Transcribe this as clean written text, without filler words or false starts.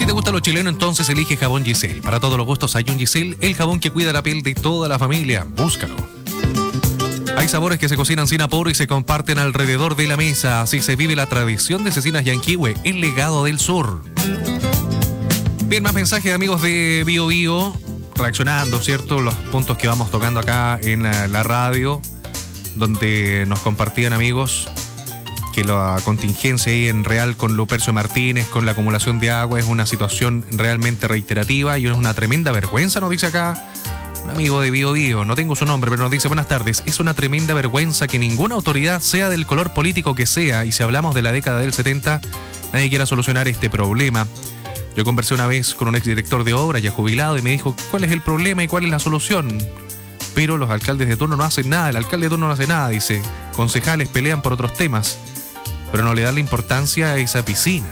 Si te gusta lo chileno, entonces elige Jabón Giselle. Para todos los gustos hay un Giselle, el jabón que cuida la piel de toda la familia. Búscalo. Hay sabores que se cocinan sin apuro y se comparten alrededor de la mesa. Así se vive la tradición de Cecinas Yanquihue, el legado del sur. Bien, más mensajes, amigos de Bio Bio, reaccionando, ¿cierto? Los puntos que vamos tocando acá en la radio, donde nos compartían, amigos, que la contingencia ahí en Real con Lupercio Martínez, con la acumulación de agua, es una situación realmente reiterativa y es una tremenda vergüenza, nos dice acá un amigo de Bio Bio, no tengo su nombre, pero nos dice: buenas tardes, es una tremenda vergüenza que ninguna autoridad, sea del color político que sea, y si hablamos de la década del 70, nadie quiera solucionar este problema. Yo conversé una vez con un exdirector de obra ya jubilado y me dijo cuál es el problema y cuál es la solución. Pero los alcaldes de turno no hacen nada, el alcalde de turno no hace nada, dice. Concejales pelean por otros temas, pero no le dan la importancia a esa piscina.